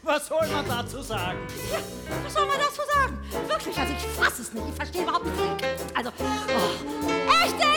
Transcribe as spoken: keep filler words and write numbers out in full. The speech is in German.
Was soll man dazu sagen? Ja, was soll man dazu sagen? Wirklich, also ich fasse es nicht. Ich verstehe überhaupt nicht. Also, oh, echte